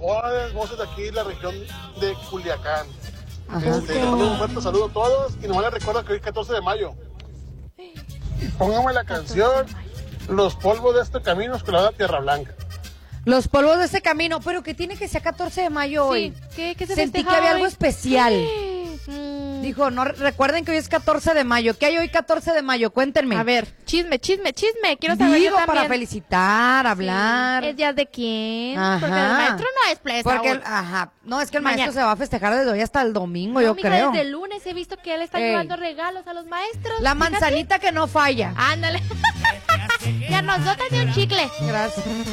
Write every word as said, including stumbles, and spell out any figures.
mejores voces de aquí de la región de Culiacán. Ajá. Este, les mando un fuerte saludo a todos y nomás les recuerdo que hoy es catorce de mayo. Y póngame la canción Los polvos de este camino con la Tierra Blanca. Los polvos de ese camino, pero que tiene que ser catorce de mayo hoy. Sí, ¿qué, qué se Sentí festeja que había hoy? algo especial. Mm. Dijo, no, recuerden que hoy es catorce de mayo. ¿Qué hay hoy catorce de mayo? Cuéntenme. A ver, chisme, chisme, chisme. Quiero saber Digo, yo también. para felicitar, hablar. Sí. ¿Es día de quién? Ajá. Porque el maestro no es play. Porque, el- ajá, no, es que el Mañana. maestro se va a festejar desde hoy hasta el domingo, No, yo mija, creo. desde el lunes he visto que él está Ey. llevando regalos a los maestros. La Fíjate. manzanita que no falla. Ándale. Y a nosotras de un chicle. Gracias.